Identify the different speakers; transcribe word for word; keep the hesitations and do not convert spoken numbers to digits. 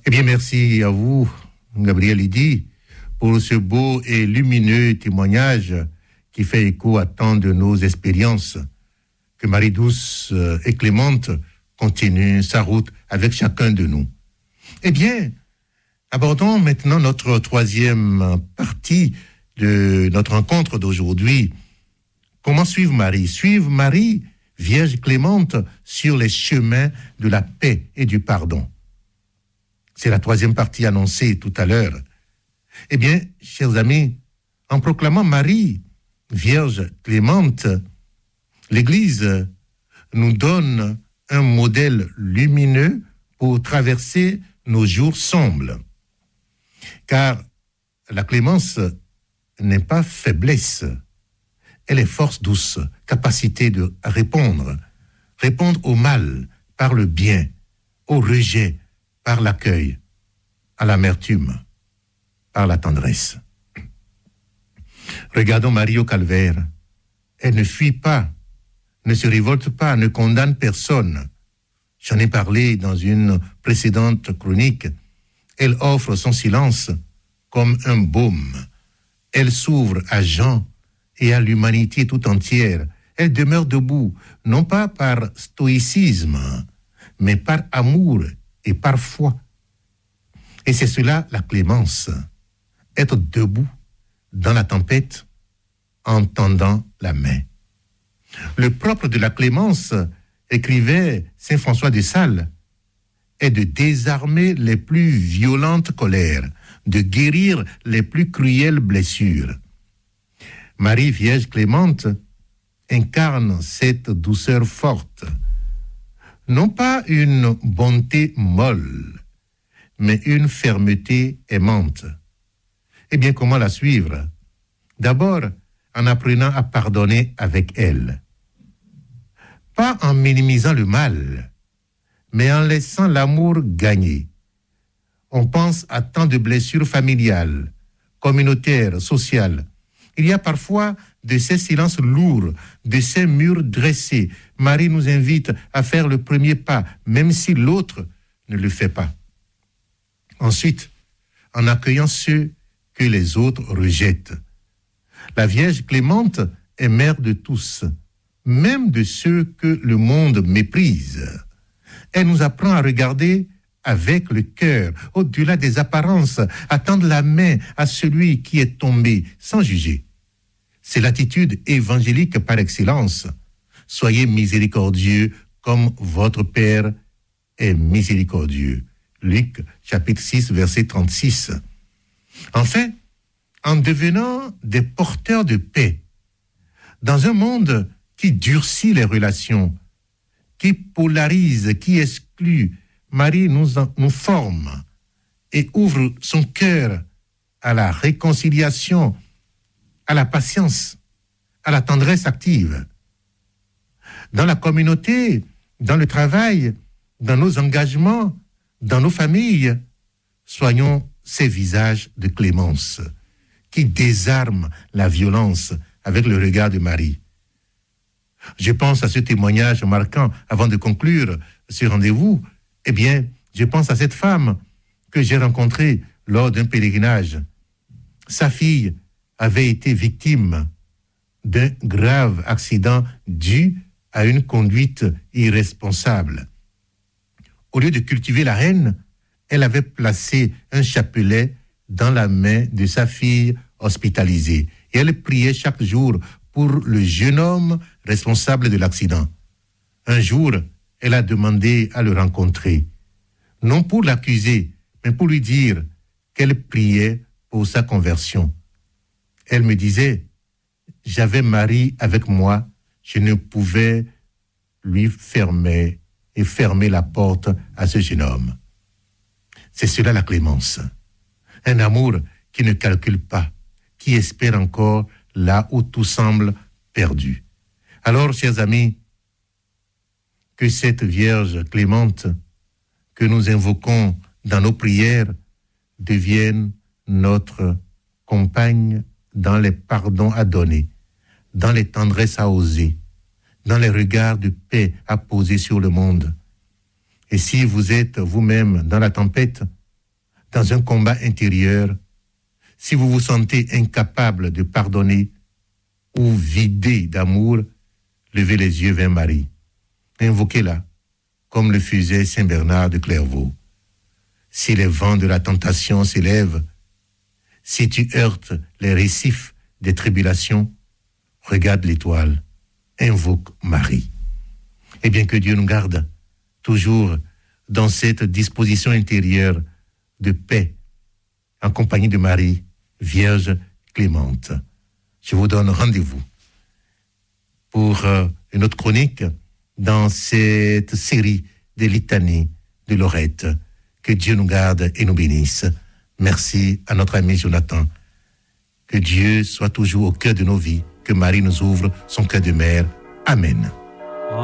Speaker 1: Eh bien, merci à vous, Gabriel Idi, pour ce beau et lumineux témoignage qui fait écho à tant de nos expériences. Que Marie douce et clémente continue sa route avec chacun de nous. Eh bien, abordons maintenant notre troisième partie de notre rencontre d'aujourd'hui. Comment suivre Marie? Suivre Marie, Vierge clémente, sur les chemins de la paix et du pardon. C'est la troisième partie annoncée tout à l'heure. Eh bien, chers amis, en proclamant Marie, Vierge clémente, l'Église nous donne un modèle lumineux pour traverser nos jours sombres. Car la clémence n'est pas faiblesse, elle est force douce, capacité de répondre, répondre au mal par le bien, au rejet par l'accueil, à l'amertume par la tendresse. Regardons Marie au calvaire, elle ne fuit pas, ne se révolte pas, ne condamne personne. J'en ai parlé dans une précédente chronique. Elle offre son silence comme un baume. Elle s'ouvre à Jean et à l'humanité tout entière. Elle demeure debout, non pas par stoïcisme, mais par amour et par foi. Et c'est cela la clémence, être debout dans la tempête en tendant la main. Le propre de la clémence, écrivait saint François de Sales, est de désarmer les plus violentes colères, de guérir les plus cruelles blessures. Marie Vierge clémente incarne cette douceur forte, non pas une bonté molle, mais une fermeté aimante. Eh bien, comment la suivre? D'abord, en apprenant à pardonner avec elle. Pas en minimisant le mal, mais en laissant l'amour gagner. On pense à tant de blessures familiales, communautaires, sociales. Il y a parfois de ces silences lourds, de ces murs dressés. Marie nous invite à faire le premier pas, même si l'autre ne le fait pas. Ensuite, en accueillant ceux que les autres rejettent. La Vierge clémente est mère de tous, même de ceux que le monde méprise. Elle nous apprend à regarder avec le cœur, au-delà des apparences, à tendre la main à celui qui est tombé, sans juger. C'est l'attitude évangélique par excellence. Soyez miséricordieux comme votre Père est miséricordieux. Luc, chapitre six, verset trente-six. Enfin, en devenant des porteurs de paix, dans un monde qui durcit les relations, qui polarise, qui exclut, Marie nous, en, nous forme et ouvre son cœur à la réconciliation, à la patience, à la tendresse active. Dans la communauté, dans le travail, dans nos engagements, dans nos familles, soyons ces visages de clémence qui désarment la violence avec le regard de Marie. Je pense à ce témoignage marquant avant de conclure ce rendez-vous. Eh bien, je pense à cette femme que j'ai rencontrée lors d'un pèlerinage. Sa fille avait été victime d'un grave accident dû à une conduite irresponsable. Au lieu de cultiver la haine, elle avait placé un chapelet dans la main de sa fille hospitalisée. Et elle priait chaque jour pour le jeune homme responsable de l'accident. Un jour, elle a demandé à le rencontrer, non pour l'accuser, mais pour lui dire qu'elle priait pour sa conversion. Elle me disait, j'avais Marie avec moi, je ne pouvais lui fermer et fermer la porte à ce jeune homme. C'est cela la clémence. Un amour qui ne calcule pas, qui espère encore là où tout semble perdu. Alors, chers amis, que cette Vierge clémente que nous invoquons dans nos prières devienne notre compagne dans les pardons à donner, dans les tendresses à oser, dans les regards de paix à poser sur le monde. Et si vous êtes vous-même dans la tempête, dans un combat intérieur, si vous vous sentez incapable de pardonner ou vidé d'amour, levez les yeux vers Marie. Invoquez-la, comme le faisait Saint Bernard de Clairvaux. Si les vents de la tentation s'élèvent, si tu heurtes les récifs des tribulations, regarde l'étoile, invoque Marie. Et bien que Dieu nous garde toujours dans cette disposition intérieure de paix, en compagnie de Marie, Vierge clémente. Je vous donne rendez-vous pour euh, une autre chronique dans cette série de litanies de Lorette. Que Dieu nous garde et nous bénisse. Merci à notre ami Jonathan. Que Dieu soit toujours au cœur de nos vies, que Marie nous ouvre son cœur de mère. Amen.